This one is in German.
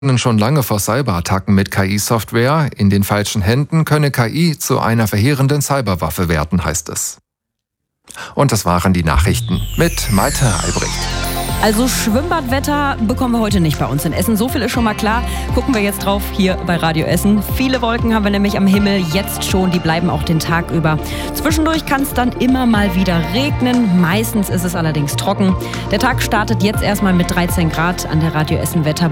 schon lange vor Cyberattacken mit KI-Software. In den falschen Händen könne KI zu einer verheerenden Cyberwaffe werden, heißt es. Und das waren die Nachrichten mit Malte Albrecht. Also Schwimmbadwetter bekommen wir heute nicht bei uns in Essen. So viel ist schon mal klar. Gucken wir jetzt drauf hier bei Radio Essen. Viele Wolken haben wir nämlich am Himmel jetzt schon. Die bleiben auch den Tag über. Zwischendurch kann es dann immer mal wieder regnen. Meistens ist es allerdings trocken. Der Tag startet jetzt erstmal mit 13 Grad an der Radio Essen Wetter.